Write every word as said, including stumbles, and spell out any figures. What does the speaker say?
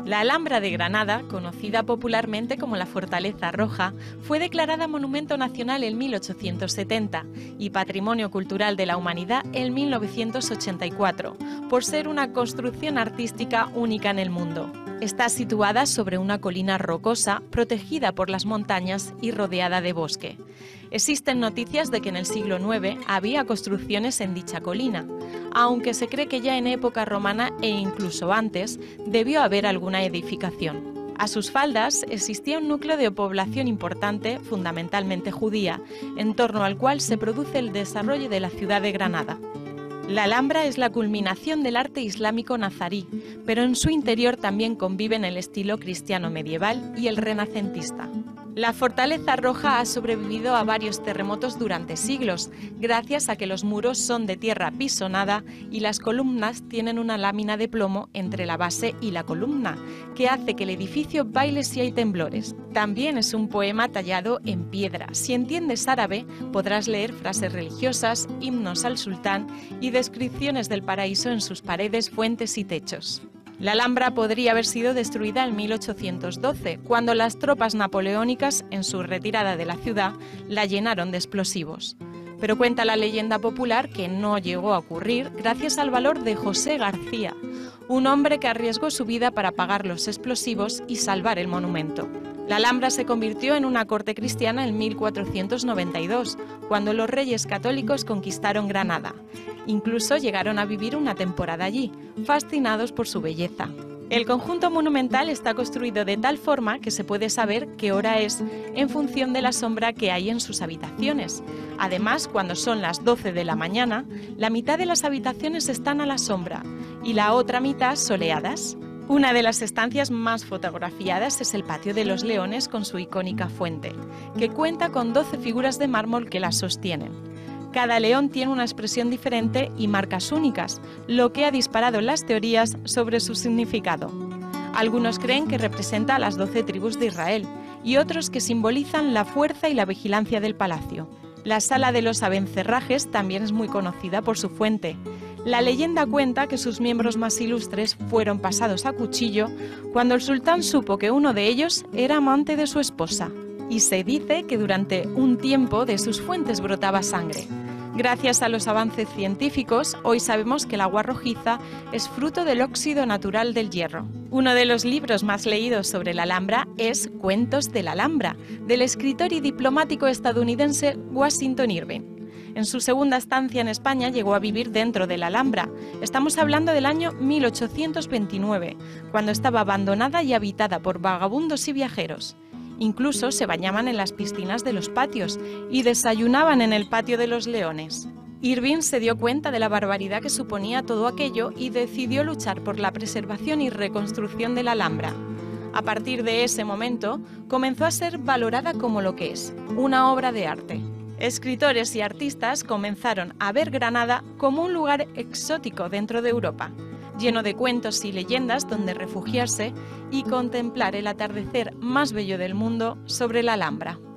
La Alhambra de Granada, conocida popularmente como la Fortaleza Roja, fue declarada Monumento Nacional en mil ochocientos setenta y Patrimonio Cultural de la Humanidad en mil novecientos ochenta y cuatro, por ser una construcción artística única en el mundo. Está situada sobre una colina rocosa, protegida por las montañas y rodeada de bosque. Existen noticias de que en el siglo nueve había construcciones en dicha colina, aunque se cree que ya en época romana e incluso antes debió haber alguna edificación. A sus faldas existía un núcleo de población importante, fundamentalmente judía, en torno al cual se produce el desarrollo de la ciudad de Granada. La Alhambra es la culminación del arte islámico nazarí, pero en su interior también conviven el estilo cristiano medieval y el renacentista. La Fortaleza Roja ha sobrevivido a varios terremotos durante siglos, gracias a que los muros son de tierra pisonada y las columnas tienen una lámina de plomo entre la base y la columna, que hace que el edificio baile si hay temblores. También es un poema tallado en piedra. Si entiendes árabe, podrás leer frases religiosas, himnos al sultán y descripciones del paraíso en sus paredes, fuentes y techos. La Alhambra podría haber sido destruida en mil ochocientos doce, cuando las tropas napoleónicas, en su retirada de la ciudad, la llenaron de explosivos. Pero cuenta la leyenda popular que no llegó a ocurrir gracias al valor de José García, un hombre que arriesgó su vida para apagar los explosivos y salvar el monumento. La Alhambra se convirtió en una corte cristiana en mil cuatrocientos noventa y dos, cuando los reyes católicos conquistaron Granada. Incluso llegaron a vivir una temporada allí, fascinados por su belleza. El conjunto monumental está construido de tal forma que se puede saber qué hora es en función de la sombra que hay en sus habitaciones. Además, cuando son las doce de la mañana, la mitad de las habitaciones están a la sombra y la otra mitad soleadas. Una de las estancias más fotografiadas es el Patio de los Leones con su icónica fuente, que cuenta con doce figuras de mármol que la sostienen. Cada león tiene una expresión diferente y marcas únicas, lo que ha disparado las teorías sobre su significado. Algunos creen que representa a las doce tribus de Israel y otros que simbolizan la fuerza y la vigilancia del palacio. La Sala de los Abencerrajes también es muy conocida por su fuente. La leyenda cuenta que sus miembros más ilustres fueron pasados a cuchillo cuando el sultán supo que uno de ellos era amante de su esposa. Y se dice que durante un tiempo de sus fuentes brotaba sangre. Gracias a los avances científicos, hoy sabemos que el agua rojiza es fruto del óxido natural del hierro. Uno de los libros más leídos sobre la Alhambra es Cuentos de la Alhambra, del escritor y diplomático estadounidense Washington Irving. En su segunda estancia en España llegó a vivir dentro de la Alhambra. Estamos hablando del año mil ochocientos veintinueve, cuando estaba abandonada y habitada por vagabundos y viajeros. Incluso se bañaban en las piscinas de los patios y desayunaban en el Patio de los Leones. Irving se dio cuenta de la barbaridad que suponía todo aquello y decidió luchar por la preservación y reconstrucción de la Alhambra. A partir de ese momento, comenzó a ser valorada como lo que es, una obra de arte. Escritores y artistas comenzaron a ver Granada como un lugar exótico dentro de Europa, lleno de cuentos y leyendas donde refugiarse y contemplar el atardecer más bello del mundo sobre la Alhambra.